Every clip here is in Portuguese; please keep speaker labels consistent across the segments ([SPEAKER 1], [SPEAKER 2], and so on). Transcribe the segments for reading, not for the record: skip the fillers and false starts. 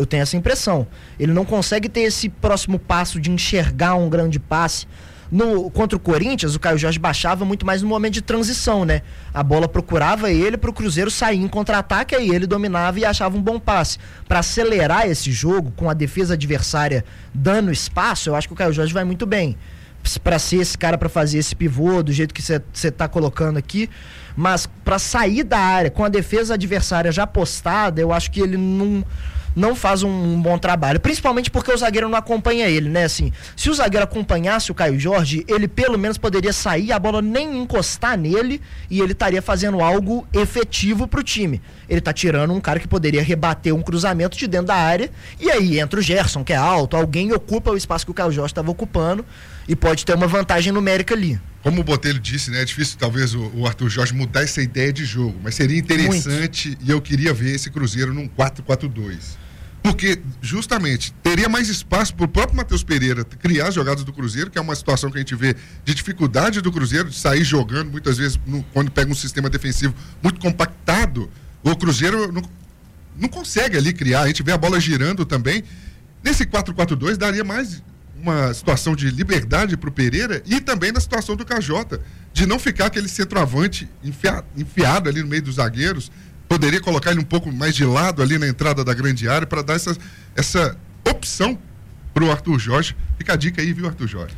[SPEAKER 1] Eu tenho essa impressão. Ele não consegue ter esse próximo passo de enxergar um grande passe. Contra o Corinthians, o Caio Jorge baixava muito mais no momento de transição, né? A bola procurava ele pro Cruzeiro sair em contra-ataque, aí ele dominava e achava um bom passe. Para acelerar esse jogo, com a defesa adversária dando espaço, eu acho que o Caio Jorge vai muito bem. Para ser esse cara, para fazer esse pivô do jeito que você tá colocando aqui, mas para sair da área com a defesa adversária já postada, eu acho que ele não faz um bom trabalho, principalmente porque o zagueiro não acompanha ele, né? Assim, se o zagueiro acompanhasse o Caio Jorge, ele pelo menos poderia sair, a bola nem encostar nele e ele estaria fazendo algo efetivo pro time. Ele tá tirando um cara que poderia rebater um cruzamento de dentro da área, e aí entra o Gerson, que é alto, alguém ocupa o espaço que o Caio Jorge estava ocupando e pode ter uma vantagem numérica ali.
[SPEAKER 2] Como o Botelho disse, né? É difícil talvez o Arthur Jorge mudar essa ideia de jogo, mas seria interessante muito. E eu queria ver esse Cruzeiro num 4-4-2. Porque, justamente, teria mais espaço para o próprio Matheus Pereira criar as jogadas do Cruzeiro, que é uma situação que a gente vê de dificuldade do Cruzeiro, de sair jogando, muitas vezes, quando pega um sistema defensivo muito compactado, o Cruzeiro não consegue ali criar, a gente vê a bola girando também. Nesse 4-4-2 daria mais uma situação de liberdade para o Pereira e também na situação do Cajota, de não ficar aquele centroavante enfiado ali no meio dos zagueiros. Poderia colocar ele um pouco mais de lado ali na entrada da grande área para dar essa opção para o Arthur Jorge. Fica a dica aí, viu, Arthur Jorge?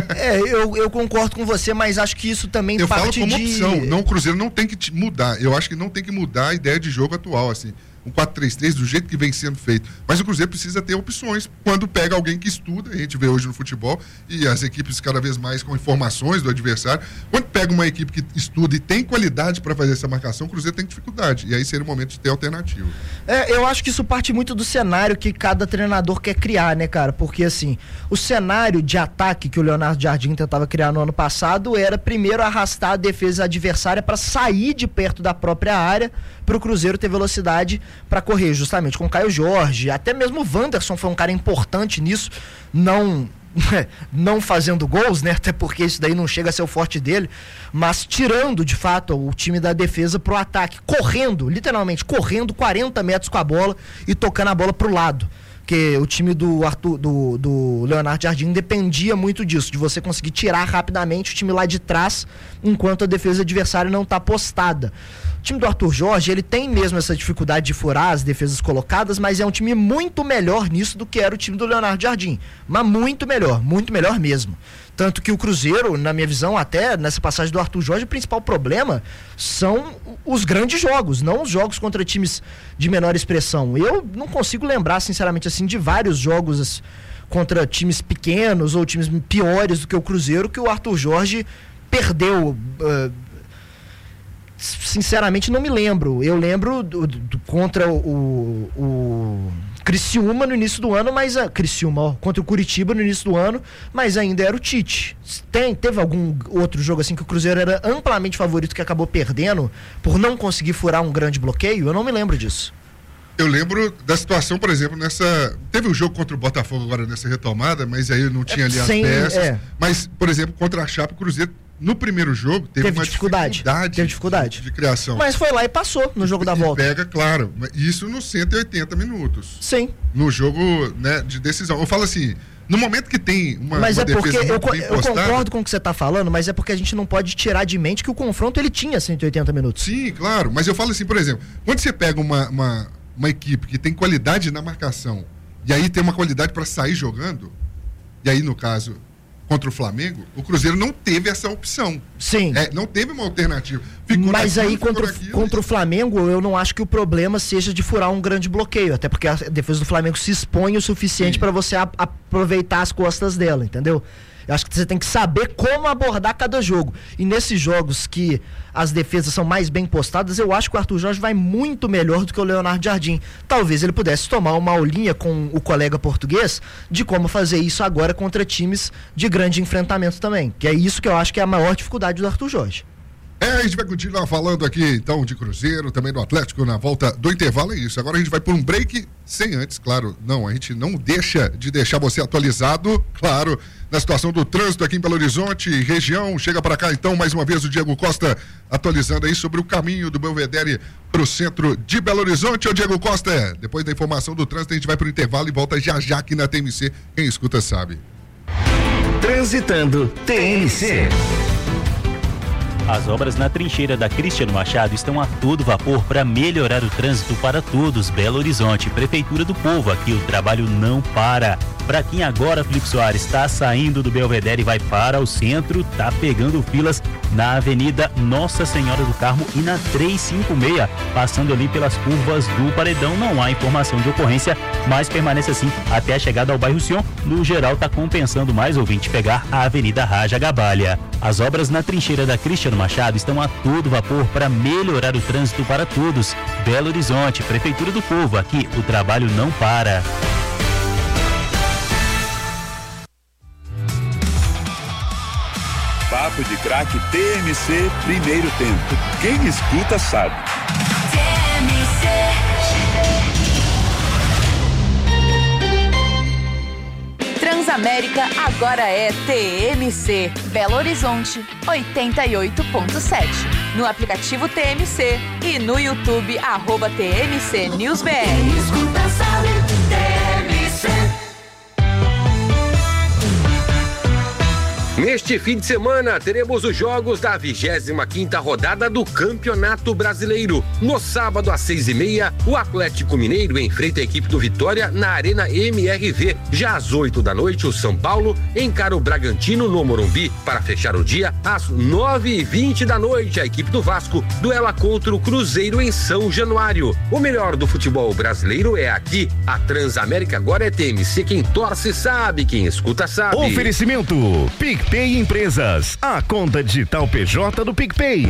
[SPEAKER 1] Eu concordo com você, mas acho que isso também
[SPEAKER 2] eu
[SPEAKER 1] parte
[SPEAKER 2] falo como opção. Não, o Cruzeiro não tem que mudar. Eu acho que não tem que mudar a ideia de jogo atual, assim. Um 4-3-3 do jeito que vem sendo feito. Mas o Cruzeiro precisa ter opções quando pega alguém que estuda, a gente vê hoje no futebol, e as equipes cada vez mais com informações do adversário. Quando pega uma equipe que estuda e tem qualidade para fazer essa marcação, o Cruzeiro tem dificuldade. E aí seria o momento de ter alternativa.
[SPEAKER 1] Eu acho que isso parte muito do cenário que cada treinador quer criar, né, cara? Porque, assim, o cenário de ataque que o Leonardo Jardim tentava criar no ano passado era, primeiro, arrastar a defesa adversária para sair de perto da própria área, para o Cruzeiro ter velocidade para correr, justamente com o Caio Jorge, até mesmo o Wanderson foi um cara importante nisso, não fazendo gols, né, até porque isso daí não chega a ser o forte dele, mas tirando de fato o time da defesa pro ataque, correndo, literalmente correndo 40 metros com a bola e tocando a bola pro lado. Porque o time do Leonardo Jardim dependia muito disso, de você conseguir tirar rapidamente o time lá de trás, enquanto a defesa adversária não está postada. O time do Arthur Jorge, ele tem mesmo essa dificuldade de furar as defesas colocadas, mas é um time muito melhor nisso do que era o time do Leonardo Jardim. Mas muito melhor mesmo. Tanto que o Cruzeiro, na minha visão, até nessa passagem do Arthur Jorge, o principal problema são os grandes jogos, não os jogos contra times de menor expressão. Eu não consigo lembrar, sinceramente, assim, de vários jogos contra times pequenos ou times piores do que o Cruzeiro, que o Arthur Jorge perdeu. Sinceramente, não me lembro. Eu lembro contra o Criciúma no início do ano, mas contra o Curitiba no início do ano, mas ainda era o Tite. Teve algum outro jogo assim que o Cruzeiro era amplamente favorito que acabou perdendo por não conseguir furar um grande bloqueio? Eu não me lembro disso.
[SPEAKER 2] Eu lembro da situação, por exemplo, teve um jogo contra o Botafogo agora nessa retomada, mas aí não tinha ali as peças. Mas, por exemplo, contra a Chape, o Cruzeiro no primeiro jogo teve uma dificuldade de criação.
[SPEAKER 1] Mas foi lá e passou no jogo da volta.
[SPEAKER 2] Pega, claro. Isso nos 180 minutos.
[SPEAKER 1] Sim.
[SPEAKER 2] No jogo, né, de decisão. Eu falo assim, no momento que tem uma
[SPEAKER 1] mas é porque
[SPEAKER 2] defesa
[SPEAKER 1] eu concordo com o que você está falando, mas é porque a gente não pode tirar de mente que o confronto ele tinha 180 minutos.
[SPEAKER 2] Sim, claro. Mas eu falo assim, por exemplo, quando você pega uma equipe que tem qualidade na marcação e aí tem uma qualidade para sair jogando, e aí no caso contra o Flamengo, o Cruzeiro não teve essa opção.
[SPEAKER 1] Sim.
[SPEAKER 2] Não teve uma alternativa.
[SPEAKER 1] Mas aí contra o Flamengo, eu não acho que o problema seja de furar um grande bloqueio, até porque a defesa do Flamengo se expõe o suficiente para você aproveitar as costas dela, entendeu? Eu acho que você tem que saber como abordar cada jogo. E nesses jogos que as defesas são mais bem postadas, eu acho que o Arthur Jorge vai muito melhor do que o Leonardo Jardim. Talvez ele pudesse tomar uma aulinha com o colega português de como fazer isso agora contra times de grande enfrentamento também. Que é isso que eu acho que é a maior dificuldade do Arthur Jorge.
[SPEAKER 2] A gente vai continuar falando aqui, então, de Cruzeiro, também do Atlético, na volta do intervalo, é isso. Agora a gente vai por um break, sem antes, claro, não, a gente não deixa de deixar você atualizado, claro, na situação do trânsito aqui em Belo Horizonte, região. Chega para cá, então, mais uma vez o Diego Costa atualizando aí sobre o caminho do Belvedere para o centro de Belo Horizonte. Ô, Diego Costa, depois da informação do trânsito, a gente vai pro intervalo e volta já aqui na TMC. Quem escuta sabe.
[SPEAKER 3] Transitando TMC.
[SPEAKER 4] As obras na trincheira da Cristiano Machado estão a todo vapor para melhorar o trânsito para todos. Belo Horizonte, Prefeitura do Povo, aqui o trabalho não para. Para quem agora, Felipe Soares, está saindo do Belvedere e vai para o centro, tá pegando filas na Avenida Nossa Senhora do Carmo e na 356, passando ali pelas curvas do Paredão. Não há informação de ocorrência, mas permanece assim até a chegada ao bairro Sion. No geral, tá compensando mais, ouvinte, pegar a Avenida Raja Gabalha. As obras na trincheira da Cristiano Machado estão a todo vapor para melhorar o trânsito para todos. Belo Horizonte, Prefeitura do Povo, aqui o trabalho não para.
[SPEAKER 5] Papo de Craque TMC, primeiro tempo. Quem escuta sabe.
[SPEAKER 6] Transamérica agora é TMC. Belo Horizonte, 88.7. No aplicativo TMC e no YouTube, @TMC NewsBR.
[SPEAKER 7] Quem escuta sabe, TMC.
[SPEAKER 8] Neste fim de semana, teremos os jogos da 25ª rodada do Campeonato Brasileiro. No sábado, às 6h30, o Atlético Mineiro enfrenta a equipe do Vitória na Arena MRV. Já às 8 da noite, o São Paulo encara o Bragantino no Morumbi. Para fechar o dia, às 9h20 da noite, a equipe do Vasco duela contra o Cruzeiro em São Januário. O melhor do futebol brasileiro é aqui. A Transamérica agora é TMC. Quem torce sabe, quem escuta sabe.
[SPEAKER 3] Oferecimento PicPay Empresas, a conta digital PJ do PicPay.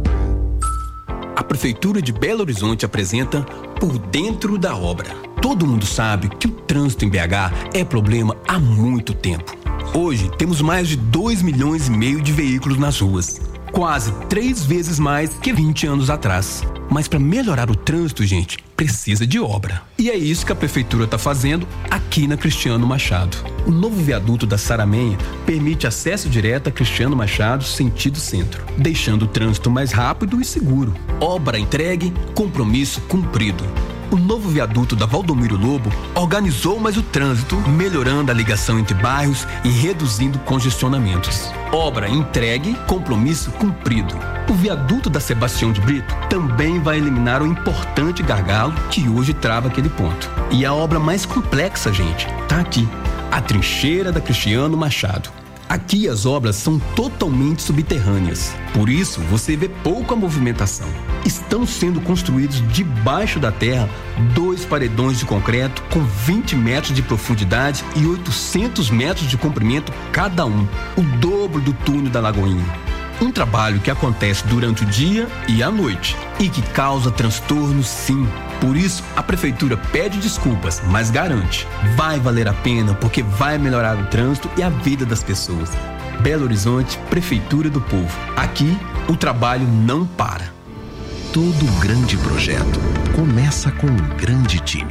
[SPEAKER 9] A Prefeitura de Belo Horizonte apresenta Por Dentro da Obra. Todo mundo sabe que o trânsito em BH é problema há muito tempo. Hoje temos mais de 2,5 milhões de veículos nas ruas. Quase 3 vezes mais que 20 anos atrás. Mas para melhorar o trânsito, gente, precisa de obra. E é isso que a Prefeitura está fazendo aqui na Cristiano Machado. O novo viaduto da Saramenha permite acesso direto a Cristiano Machado, sentido centro, deixando o trânsito mais rápido e seguro. Obra entregue, compromisso cumprido. O novo viaduto da Valdomiro Lobo organizou mais o trânsito, melhorando a ligação entre bairros e reduzindo congestionamentos. Obra entregue, compromisso cumprido. O viaduto da Sebastião de Brito também vai eliminar o importante gargalo que hoje trava aquele ponto. E a obra mais complexa, gente, tá aqui. A trincheira da Cristiano Machado. Aqui as obras são totalmente subterrâneas, por isso você vê pouca movimentação. Estão sendo construídos debaixo da terra 2 paredões de concreto com 20 metros de profundidade e 800 metros de comprimento cada um, o dobro do túnel da Lagoinha. Um trabalho que acontece durante o dia e à noite e que causa transtornos, sim. Por isso, a Prefeitura pede desculpas, mas garante, vai valer a pena porque vai melhorar o trânsito e a vida das pessoas. Belo Horizonte, Prefeitura do Povo. Aqui, o trabalho não para.
[SPEAKER 3] Todo grande projeto começa com um grande time.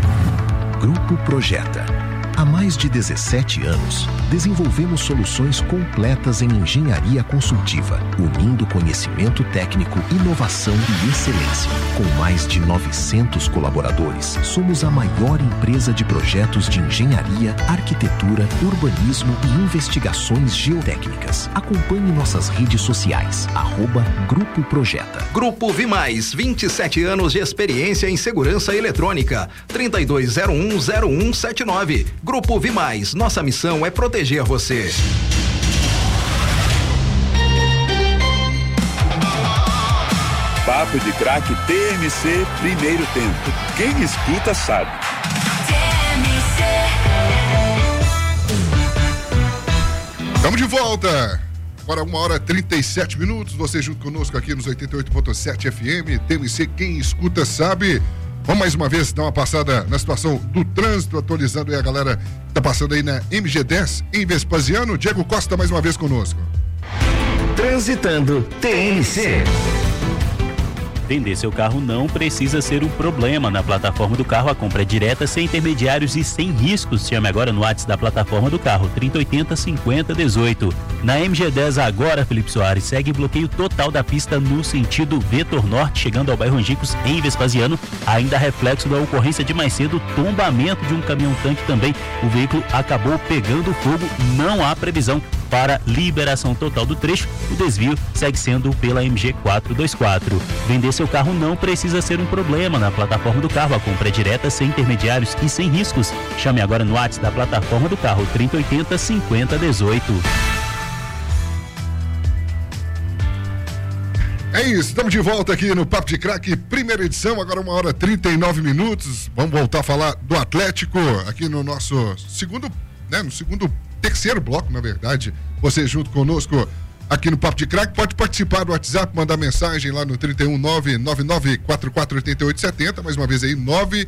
[SPEAKER 3] Grupo Projeta. Há mais de 17 anos, desenvolvemos soluções completas em engenharia consultiva, unindo conhecimento técnico, inovação e excelência. Com mais de 900 colaboradores, somos a maior empresa de projetos de engenharia, arquitetura, urbanismo e investigações geotécnicas. Acompanhe nossas redes sociais, @Grupo Projeta.
[SPEAKER 10] Grupo Vimais, 27 anos de experiência em segurança eletrônica, 32010179. Grupo Vimais, nossa missão é proteger você.
[SPEAKER 5] Papo de Craque TMC, primeiro tempo. Quem escuta sabe.
[SPEAKER 2] Estamos de volta. Agora 1h37. Você junto conosco aqui nos 88.7 FM. TMC, quem escuta sabe. Vamos mais uma vez dar uma passada na situação do trânsito, atualizando aí a galera que tá passando aí na MG10 em Vespasiano. Diego Costa mais uma vez conosco.
[SPEAKER 3] Transitando TMC.
[SPEAKER 4] Vender seu carro não precisa ser um problema. Na plataforma do carro, a compra é direta, sem intermediários e sem riscos. Chame agora no WhatsApp da plataforma do carro, 3080-5018. Na MG10 agora, Felipe Soares, segue bloqueio total da pista no sentido Vetor Norte, chegando ao bairro Angicos, em Vespasiano. Ainda reflexo da ocorrência de mais cedo, tombamento de um caminhão-tanque também. O veículo acabou pegando fogo, não há previsão para liberação total do trecho. O desvio segue sendo pela MG 424. Vender seu carro não precisa ser um problema. Na plataforma do carro, a compra é direta, sem intermediários e sem riscos. Chame agora no WhatsApp da plataforma do carro, 3080-5018.
[SPEAKER 2] É isso, estamos de volta aqui no Papo de Craque, primeira edição, agora 1h39. Vamos voltar a falar do Atlético aqui no nosso terceiro bloco, na verdade. Você junto conosco aqui no Papo de Craque, pode participar do WhatsApp, mandar mensagem lá no 31999448870, mais uma vez aí,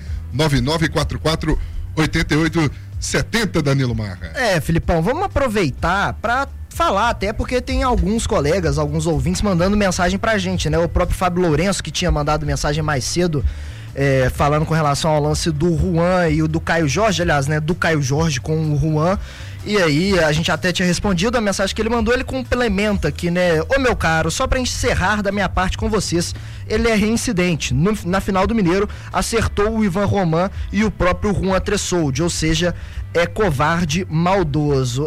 [SPEAKER 2] 999448870, Danilo Marra.
[SPEAKER 1] Filipão, vamos aproveitar para falar, até porque tem alguns colegas, alguns ouvintes mandando mensagem pra gente, né? O próprio Fábio Lourenço, que tinha mandado mensagem mais cedo, falando com relação ao lance do Juan e o do Caio Jorge, aliás, né? Do Caio Jorge com o Juan. E aí, a gente até tinha respondido a mensagem que ele mandou, ele complementa aqui, né? Ô meu caro, só pra encerrar da minha parte com vocês, ele é reincidente. Na final do Mineiro, acertou o Ivan Roman e o próprio Juan Tressoldi, ou seja, é covarde maldoso.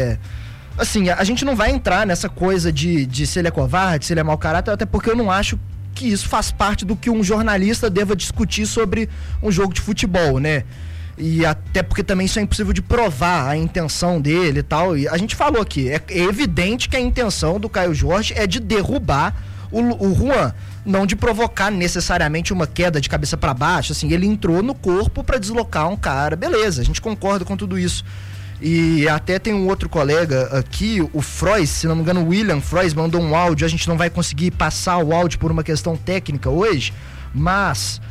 [SPEAKER 1] Assim, a gente não vai entrar nessa coisa de se ele é covarde, se ele é mau caráter, até porque eu não acho que isso faz parte do que um jornalista deva discutir sobre um jogo de futebol, né? E até porque também isso é impossível de provar a intenção dele e tal. E a gente falou aqui, é evidente que a intenção do Caio Jorge é de derrubar o Juan, não de provocar necessariamente uma queda de cabeça para baixo. Assim, ele entrou no corpo para deslocar um cara, beleza, a gente concorda com tudo isso. E até tem um outro colega aqui, o Frois, se não me engano, o William Frois mandou um áudio. A gente não vai conseguir passar o áudio por uma questão técnica hoje, mas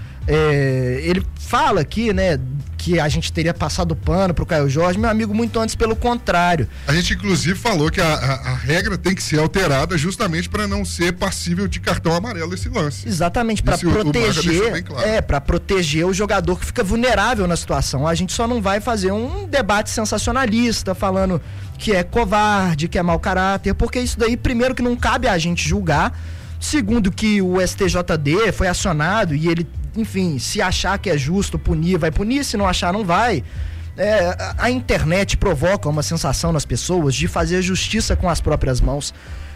[SPEAKER 1] ele fala aqui, né, que a gente teria passado pano pro Caio Jorge. Meu amigo, muito antes, pelo contrário.
[SPEAKER 2] A gente inclusive falou que a regra tem que ser alterada justamente para não ser passível de cartão amarelo esse lance.
[SPEAKER 1] Exatamente, para proteger, claro. Para proteger o jogador que fica vulnerável na situação. A gente só não vai fazer um debate sensacionalista falando que é covarde, que é mau caráter, porque isso daí, primeiro, que não cabe a gente julgar, segundo, que o STJD foi acionado e ele, enfim, se achar que é justo punir, vai punir, se não achar, não vai. A internet provoca uma sensação nas pessoas de fazer justiça com as próprias mãos.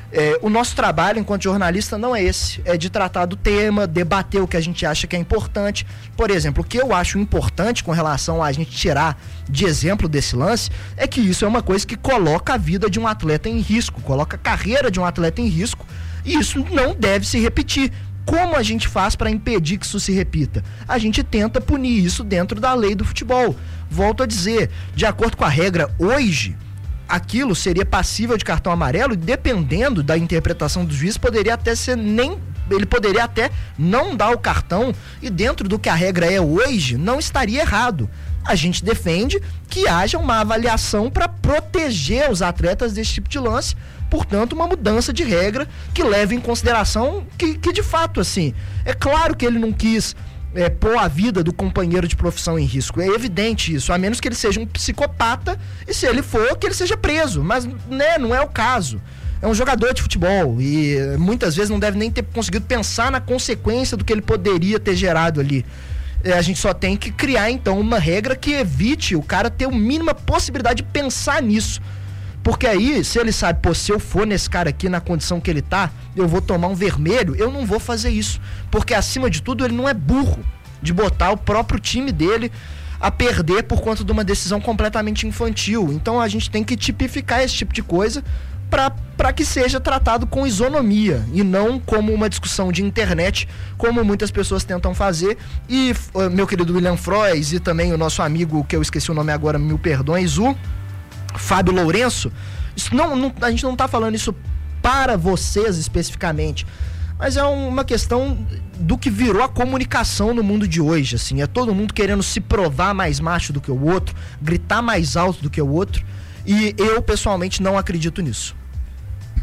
[SPEAKER 1] O nosso trabalho enquanto jornalista não é esse, é de tratar do tema, debater o que a gente acha que é importante. Por exemplo, o que eu acho importante com relação a gente tirar de exemplo desse lance é que isso é uma coisa que coloca a vida de um atleta em risco, coloca a carreira de um atleta em risco, e isso não deve se repetir. Como a gente faz para impedir que isso se repita? A gente tenta punir isso dentro da lei do futebol. Volto a dizer, de acordo com a regra hoje, aquilo seria passível de cartão amarelo e, dependendo da interpretação do juiz, poderia até ser ele poderia até não dar o cartão, e dentro do que a regra é hoje, não estaria errado. A gente defende que haja uma avaliação para proteger os atletas desse tipo de lance, portanto, uma mudança de regra que leve em consideração que de fato, assim, é claro que ele não quis pôr a vida do companheiro de profissão em risco, é evidente isso, a menos que ele seja um psicopata, e se ele for, que ele seja preso, mas, né, não é o caso. É um jogador de futebol e muitas vezes não deve nem ter conseguido pensar na consequência do que ele poderia ter gerado ali. A gente só tem que criar, então, uma regra que evite o cara ter a mínima possibilidade de pensar nisso. Porque aí, se ele sabe, se eu for nesse cara aqui na condição que ele tá, eu vou tomar um vermelho, eu não vou fazer isso. Porque, acima de tudo, ele não é burro de botar o próprio time dele a perder por conta de uma decisão completamente infantil. Então, a gente tem que tipificar esse tipo de coisa para que seja tratado com isonomia e não como uma discussão de internet, como muitas pessoas tentam fazer. E meu querido William Frois e também o nosso amigo, que eu esqueci o nome agora, mil perdões, o Fábio Lourenço, isso não, a gente não está falando isso para vocês especificamente, mas é uma questão do que virou a comunicação no mundo de hoje, assim, é todo mundo querendo se provar mais macho do que o outro, gritar mais alto do que o outro, e eu pessoalmente não acredito nisso.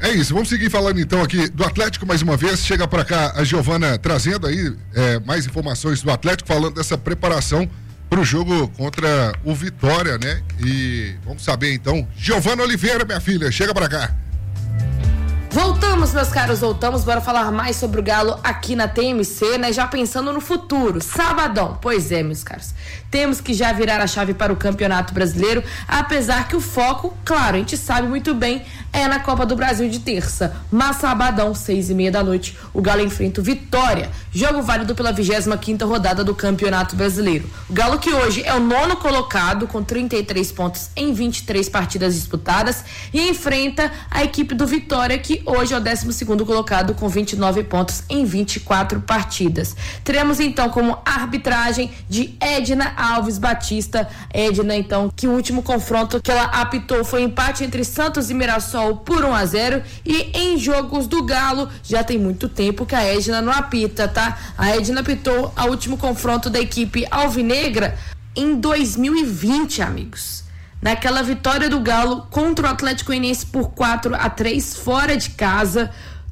[SPEAKER 2] É isso, vamos seguir falando então aqui do Atlético mais uma vez. Chega para cá a Giovana trazendo aí mais informações do Atlético, falando dessa preparação para o jogo contra o Vitória, né? E vamos saber então. Giovana Oliveira, minha filha, chega para cá.
[SPEAKER 11] Voltamos, meus caros, voltamos. Bora falar mais sobre o Galo aqui na TMC, né? Já pensando no futuro, sabadão. Pois é, meus caros. Temos que já virar a chave para o Campeonato Brasileiro, apesar que o foco, claro, a gente sabe muito bem, é na Copa do Brasil de terça. Mas sabadão, 6h30 da noite, o Galo enfrenta o Vitória. Jogo válido pela 25ª rodada do Campeonato Brasileiro. O Galo que hoje é o 9º colocado, com 33 pontos em 23 partidas disputadas, e enfrenta a equipe do Vitória, que hoje é o 12º colocado, com 29 pontos em 24 partidas. Teremos então como arbitragem de Edna Alves Batista. Edna, então, que o último confronto que ela apitou foi empate entre Santos e Mirassol por 1-0, e em jogos do Galo já tem muito tempo que a Edna não apita, tá? A Edna apitou o último confronto da equipe alvinegra em 2020, amigos. Naquela vitória do Galo contra o Atlético Goianiense por 4-3 fora de casa.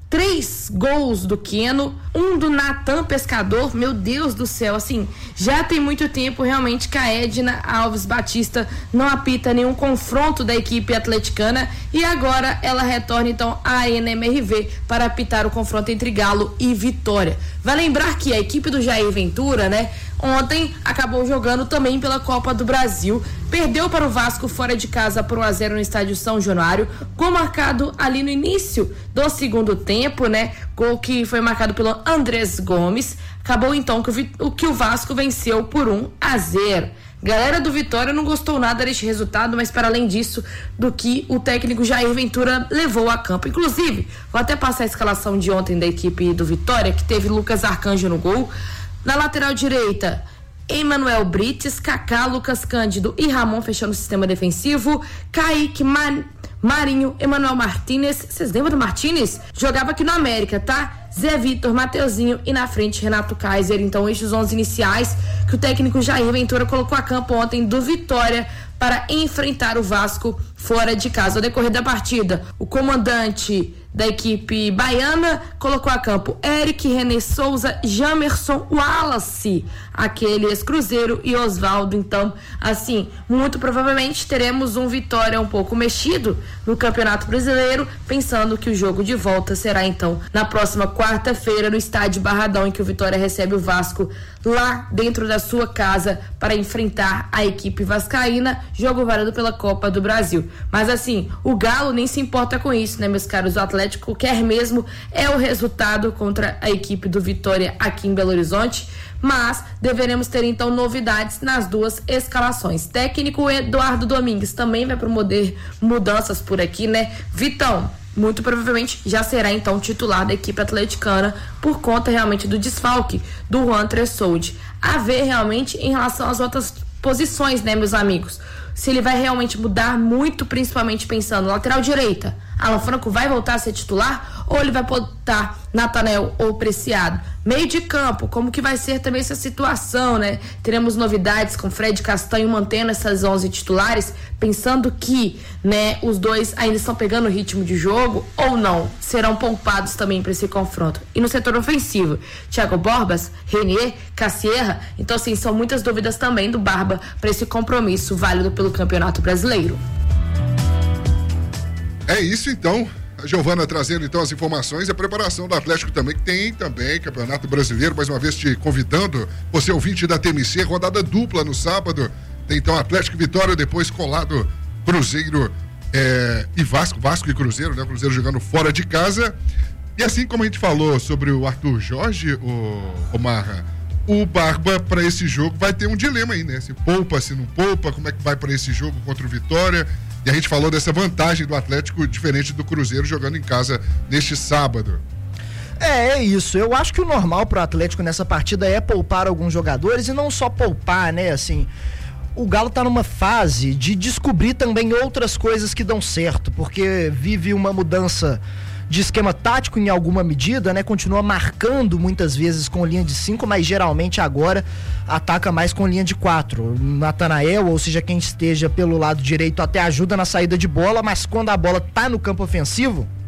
[SPEAKER 11] 3 gols do Keno, 1 do Natan Pescador. Meu Deus do céu, assim, já tem muito tempo realmente que a Edna Alves Batista não apita nenhum confronto da equipe atleticana, e agora ela retorna então à Arena MRV para apitar o confronto entre Galo e Vitória. Vai lembrar que a equipe do Jair Ventura, né, ontem acabou jogando também pela Copa do Brasil, perdeu para o Vasco fora de casa por 1-0 no estádio São Januário, gol marcado ali no início do segundo tempo, né, gol que foi marcado pelo Andrés Gomes. Acabou então que o Vasco venceu por 1-0. Galera do Vitória não gostou nada deste resultado, mas para além disso, do que o técnico Jair Ventura levou a campo. Inclusive, vou até passar a escalação de ontem da equipe do Vitória, que teve Lucas Arcanjo no gol. Na lateral direita, Emanuel Brites, Kaká, Lucas Cândido e Ramon fechando o sistema defensivo. Kaique, Marinho, Emanuel Martínez. Vocês lembram do Martínez? Jogava aqui no América, tá? Zé Vitor, Mateuzinho e na frente Renato Kaiser. Então estes 11 iniciais que o técnico Jair Ventura colocou a campo ontem do Vitória para enfrentar o Vasco fora de casa. Ao decorrer da partida, o comandante da equipe baiana colocou a campo Eric, René Souza, Jamerson, Wallace, aquele ex-Cruzeiro, e Osvaldo. Então, assim, muito provavelmente teremos um Vitória um pouco mexido no Campeonato Brasileiro, pensando que o jogo de volta será então na próxima quarta-feira no estádio Barradão, em que o Vitória recebe o Vasco lá dentro da sua casa para enfrentar a equipe vascaína, jogo válido pela Copa do Brasil. Mas assim, o Galo nem se importa com isso, né, meus caros? O Atlético quer mesmo é o resultado contra a equipe do Vitória aqui em Belo Horizonte, mas deveremos ter então novidades nas duas escalações. Técnico Eduardo Domingues também vai promover mudanças por aqui, né? Vitão, muito provavelmente já será então titular da equipe atleticana por conta realmente do desfalque do Juan Tressoldi. A ver realmente em relação às outras posições, né, meus amigos? Se ele vai realmente mudar muito, principalmente pensando lateral direita, Alan Franco vai voltar a ser titular ou ele vai botar Natanael ou Preciado? Meio de campo, como que vai ser também essa situação, né? Teremos novidades com Fred Castanho mantendo essas 11 titulares, pensando que, né, os dois ainda estão pegando o ritmo de jogo ou não? Serão poupados também para esse confronto. E no setor ofensivo, Thiago Borbas, Renier, Cassierra. Então, assim, são muitas dúvidas também do Barba para esse compromisso válido pelo Campeonato Brasileiro.
[SPEAKER 2] É isso então, a Giovana trazendo então as informações e a preparação do Atlético também, que tem também Campeonato Brasileiro, mais uma vez te convidando, você ouvinte da TMC, rodada dupla no sábado, tem então Atlético e Vitória, depois colado Cruzeiro e Vasco e Cruzeiro, né? O Cruzeiro jogando fora de casa. E assim como a gente falou sobre o Arthur Jorge, o Marra, o Barba para esse jogo vai ter um dilema aí, né? Se poupa, se não poupa, como é que vai para esse jogo contra o Vitória? E a gente falou dessa vantagem do Atlético, diferente do Cruzeiro, jogando em casa neste sábado.
[SPEAKER 1] É isso. Eu acho que o normal pro Atlético nessa partida é poupar alguns jogadores, e não só poupar, né? Assim, o Galo tá numa fase de descobrir também outras coisas que dão certo, porque vive uma mudança de esquema tático em alguma medida, né? Continua marcando muitas vezes com linha de 5, mas geralmente agora ataca mais com linha de 4. Natanael, ou seja, quem esteja pelo lado direito, até ajuda na saída de bola, mas quando a bola tá no campo ofensivo,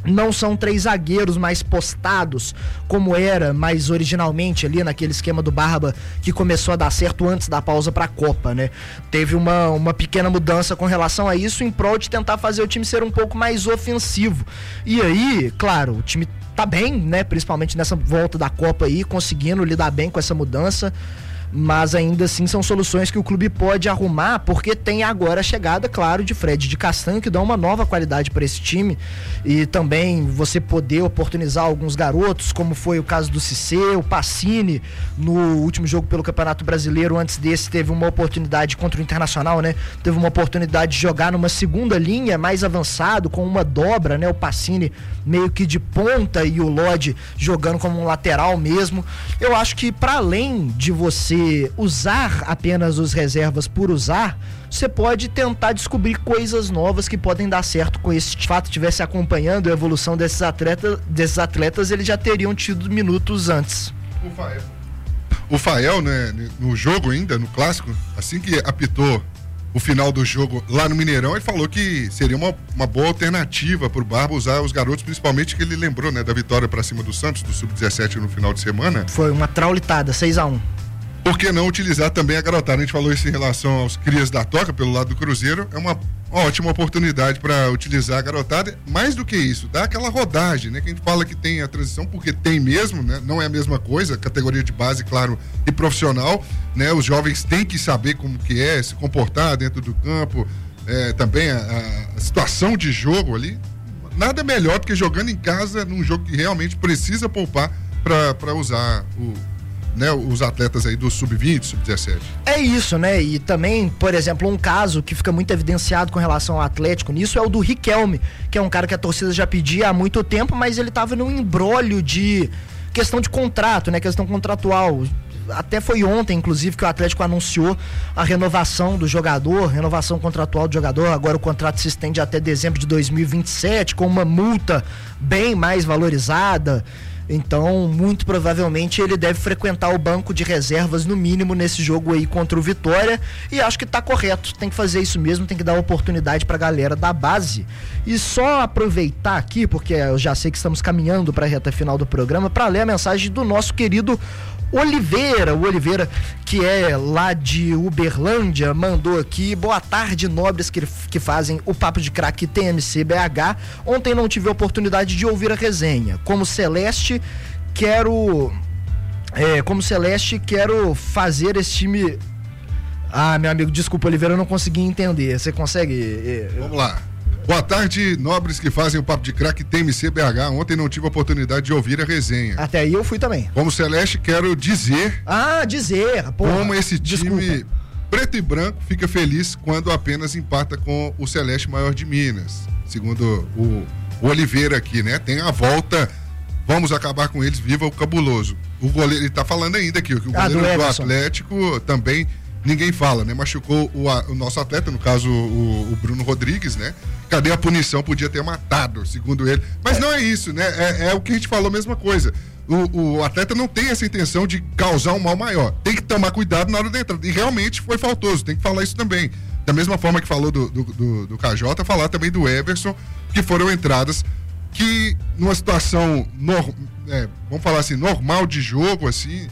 [SPEAKER 1] Não são 3 zagueiros mais postados, como era mais originalmente ali naquele esquema do Barba, que começou a dar certo antes da pausa pra Copa, né? Teve uma pequena mudança com relação a isso, em prol de tentar fazer o time ser um pouco mais ofensivo. E aí, claro, o time tá bem, né? Principalmente nessa volta da Copa aí, conseguindo lidar bem com essa mudança. Mas ainda assim são soluções que o clube pode arrumar, porque tem agora a chegada, claro, de Fred de Castanho, que dá uma nova qualidade para esse time, e também você poder oportunizar alguns garotos, como foi o caso do Cissé, o Pacini, no último jogo pelo Campeonato Brasileiro. Antes desse teve uma oportunidade contra o Internacional, né? Teve uma oportunidade de jogar numa segunda linha mais avançado, com uma dobra, né? O Pacini meio que de ponta e o Lodge jogando como um lateral mesmo. Eu acho que para além de você usar apenas os reservas por usar, você pode tentar descobrir coisas novas que podem dar certo com esse fato. Estivesse acompanhando a evolução desses atletas, eles já teriam tido minutos antes.
[SPEAKER 2] O Fael, né, no jogo ainda, no clássico, assim que apitou o final do jogo lá no Mineirão, ele falou que seria uma boa alternativa pro Barba usar os garotos, principalmente que ele lembrou, né, da vitória pra cima do Santos, do Sub-17 no final de semana.
[SPEAKER 1] Foi uma traulitada, 6-1.
[SPEAKER 2] Por que não utilizar também a garotada? A gente falou isso em relação aos crias da Toca, pelo lado do Cruzeiro. É uma ótima oportunidade para utilizar a garotada. Mais do que isso, dá aquela rodagem, né? Que a gente fala que tem a transição, porque tem mesmo, né? Não é a mesma coisa, categoria de base, claro, e profissional, né? Os jovens têm que saber como que é, se comportar dentro do campo, também a situação de jogo ali. Nada melhor do que jogando em casa, num jogo que realmente precisa poupar para usar né, os atletas aí do Sub-20, Sub-17.
[SPEAKER 1] É isso, né? E também, por exemplo, um caso que fica muito evidenciado com relação ao Atlético nisso é o do Riquelme, que é um cara que a torcida já pedia há muito tempo, mas ele tava num imbróglio de questão de contrato, né? Questão contratual. Até foi ontem, inclusive, que o Atlético anunciou a renovação do jogador, renovação contratual do jogador. Agora o contrato se estende até dezembro de 2027, com uma multa bem mais valorizada. Então, muito provavelmente ele deve frequentar o banco de reservas no mínimo nesse jogo aí contra o Vitória, e acho que tá correto, tem que fazer isso mesmo, tem que dar oportunidade pra galera da base. E só aproveitar aqui, porque eu já sei que estamos caminhando pra reta final do programa, pra ler a mensagem do nosso querido Oliveira, o Oliveira, que é lá de Uberlândia, mandou aqui: boa tarde, nobres que fazem o Papo de Craque TMC BH. Ontem não tive a oportunidade de ouvir a resenha. Como Celeste, quero fazer esse time... Ah, meu amigo, desculpa, Oliveira, eu não consegui entender. Você consegue...
[SPEAKER 2] Vamos lá. Boa tarde, nobres que fazem o Papo de Craque TMC BH. Ontem não tive a oportunidade de ouvir a resenha.
[SPEAKER 1] Até aí eu fui também.
[SPEAKER 2] Como Celeste, quero dizer...
[SPEAKER 1] Porra,
[SPEAKER 2] como esse time
[SPEAKER 1] desculpa.
[SPEAKER 2] Preto e branco fica feliz quando apenas empata com o Celeste Maior de Minas. Segundo o Oliveira aqui, né? Tem a volta, vamos acabar com eles, viva o cabuloso. O goleiro, ele tá falando ainda aqui, que o goleiro do Atlético também... Ninguém fala, né? Machucou o nosso atleta, no caso o Bruno Rodrigues, né? Cadê a punição? Podia ter matado, segundo ele. Mas não é isso, né? É o que a gente falou, a mesma coisa. O atleta não tem essa intenção de causar um mal maior. Tem que tomar cuidado na hora da entrada. E realmente foi faltoso, tem que falar isso também. Da mesma forma que falou do KJ, falar também do Everson, que foram entradas que numa situação, vamos falar assim, normal de jogo, assim,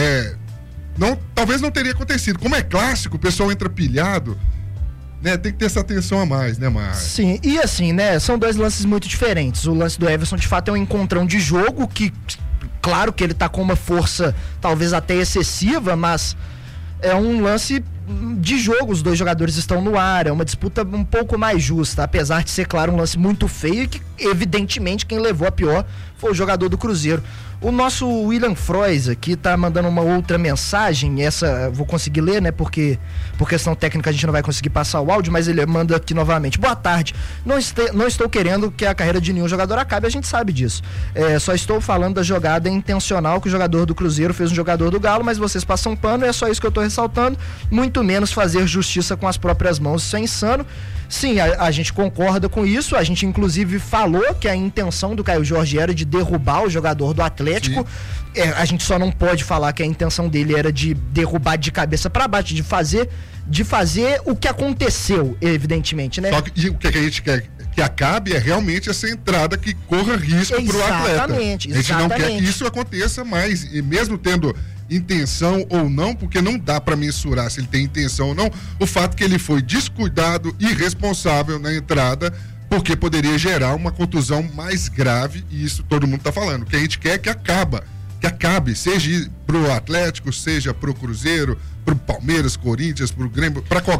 [SPEAKER 2] talvez não teria acontecido. Como é clássico, o pessoal entra pilhado, né? Tem que ter essa atenção a mais, né, Mar?
[SPEAKER 1] Sim, e assim, né? São dois lances muito diferentes. O lance do Everson, de fato, é um encontrão de jogo que, claro que ele tá com uma força talvez até excessiva, mas é um lance de jogo. Os dois jogadores estão no ar, é uma disputa um pouco mais justa, apesar de ser, claro, um lance muito feio e que, evidentemente, quem levou a pior foi o jogador do Cruzeiro. O nosso William Frois aqui tá mandando uma outra mensagem, essa vou conseguir ler, né, porque por questão técnica a gente não vai conseguir passar o áudio, mas ele manda aqui novamente: boa tarde, não estou querendo que a carreira de nenhum jogador acabe, a gente sabe disso, só estou falando da jogada intencional que o jogador do Cruzeiro fez no jogador do Galo, mas vocês passam pano, é só isso que eu tô ressaltando, muito menos fazer justiça com as próprias mãos, isso é insano. Sim, a gente concorda com isso, a gente inclusive falou que a intenção do Caio Jorge era de derrubar o jogador do Atlético, a gente só não pode falar que a intenção dele era de derrubar de cabeça para baixo, de fazer o que aconteceu, evidentemente, né?
[SPEAKER 2] Só que, e o que a gente quer que acabe é realmente essa entrada que corra risco para o atleta.
[SPEAKER 1] Exatamente.
[SPEAKER 2] A gente não quer que isso aconteça mais, e mesmo tendo intenção ou não, porque não dá para mensurar se ele tem intenção ou não, o fato que ele foi descuidado e irresponsável na entrada, porque poderia gerar uma contusão mais grave, e isso todo mundo está falando. O que a gente quer é que acabe, seja pro Atlético, seja pro Cruzeiro, pro Palmeiras, Corinthians, pro Grêmio, para qualquer